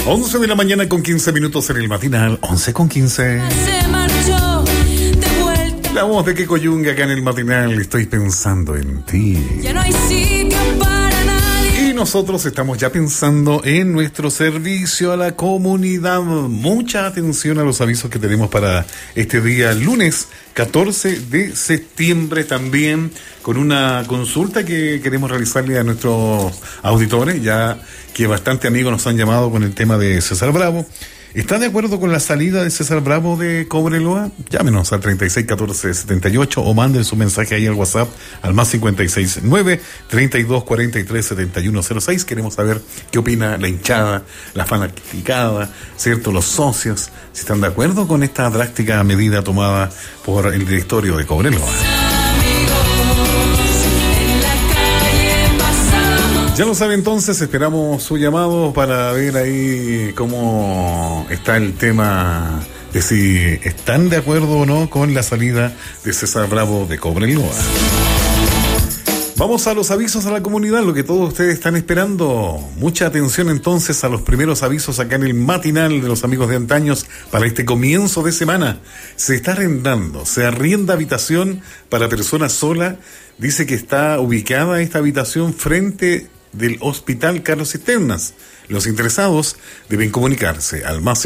11 de la mañana con 15 minutos en el matinal. 11 con 15. Se marchó de vuelta. La voz de Kiko Yunga acá en el matinal. Estoy pensando en ti. Ya no hay sitio para nadie. Y nosotros estamos ya pensando en nuestro servicio a la comunidad. Mucha atención a los avisos que tenemos para este día lunes 14 de septiembre, también con una consulta que queremos realizarle a nuestros auditores, ya que bastante amigos nos han llamado con el tema de César Bravo. ¿Están de acuerdo con la salida de César Bravo de Cobreloa? Llámenos al 3614-78 o manden su mensaje ahí al WhatsApp al más 569-3243-7106. Queremos saber qué opina la hinchada, la fanaticada, ¿cierto? Los socios, si están de acuerdo con esta drástica medida tomada por el directorio de Cobreloa. Ya lo sabe, entonces esperamos su llamado para ver ahí cómo está el tema de si están de acuerdo o no con la salida de César Bravo de Cobreloa. Vamos a los avisos a la comunidad, lo que todos ustedes están esperando. Mucha atención entonces a los primeros avisos acá en el matinal de los amigos de antaños para este comienzo de semana. Se está arrendando, se arrienda habitación para personas solas. Dice que está ubicada esta habitación frente del Hospital Carlos Cisternas. Los interesados deben comunicarse al más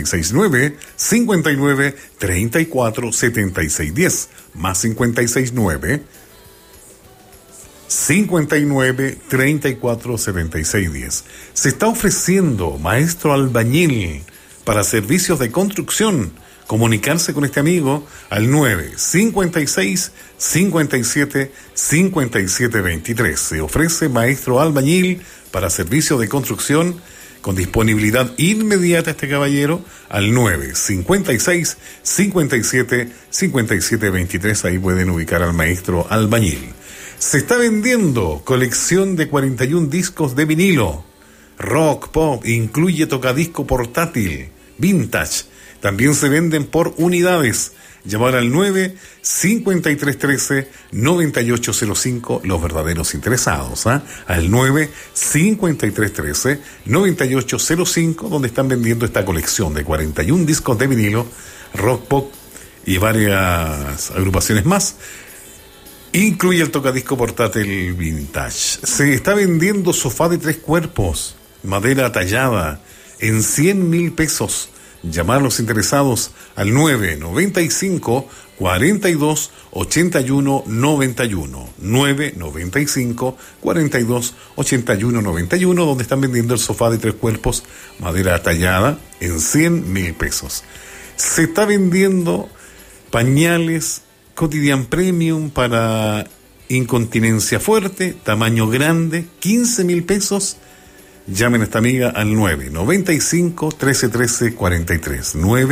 569-59-34-7610, más 569-59-34-7610. Se está ofreciendo maestro albañil para servicios de construcción. Comunicarse con este amigo al 956-57-5723. Se ofrece maestro albañil para servicios de construcción con disponibilidad inmediata este caballero al 956-57-5723. Ahí pueden ubicar al maestro albañil. Se está vendiendo colección de 41 discos de vinilo. Rock, pop, incluye tocadisco portátil, vintage. También se venden por unidades. Llamar al 9-5313-9805 los verdaderos interesados. Al 9-5313-9805, donde están vendiendo esta colección de 41 discos de vinilo, rock, pop y varias agrupaciones más. Incluye el tocadisco portátil vintage. Se está vendiendo sofá de 3 cuerpos, madera tallada, en 100,000 pesos. Llamar a los interesados al 995-42-81-91. 995-42-81-91, donde están vendiendo el sofá de 3 cuerpos, madera tallada, en 100,000 pesos. Se está vendiendo pañales Cotidian Premium para incontinencia fuerte, tamaño grande, 15,000 pesos. Llamen a esta amiga al 995-1313-43.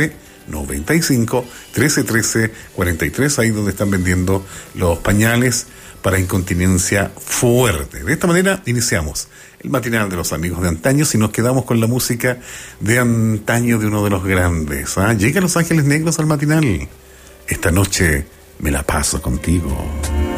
995-1313-43, ahí donde están vendiendo los pañales para incontinencia fuerte. De esta manera iniciamos el matinal de los amigos de antaño y nos quedamos con la música de antaño de uno de los grandes. Llega Los Ángeles Negros al matinal. Esta noche me la paso contigo.